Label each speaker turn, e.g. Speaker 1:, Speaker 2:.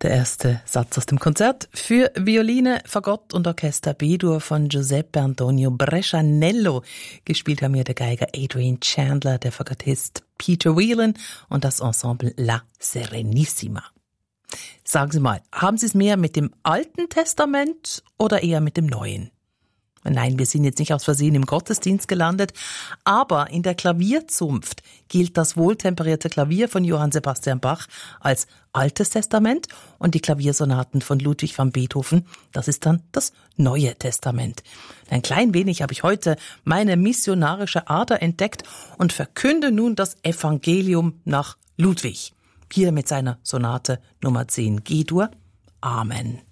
Speaker 1: Der erste Satz aus dem Konzert für Violine, Fagott und Orchester B-Dur von Giuseppe Antonio Brescianello. Gespielt haben hier der Geiger Adrian Chandler, der Fagottist Peter Whelan und das Ensemble La Serenissima. Sagen Sie mal, haben Sie es mehr mit dem Alten Testament oder eher mit dem Neuen? Nein, wir sind jetzt nicht aus Versehen im Gottesdienst gelandet, aber in der Klavierzunft gilt das wohltemperierte Klavier von Johann Sebastian Bach als Altes Testament und die Klaviersonaten von Ludwig van Beethoven, das ist dann das Neue Testament. Ein klein wenig habe ich heute meine missionarische Ader entdeckt und verkünde nun das Evangelium nach Ludwig. Hier mit seiner Sonate Nummer 10 G-Dur. Amen.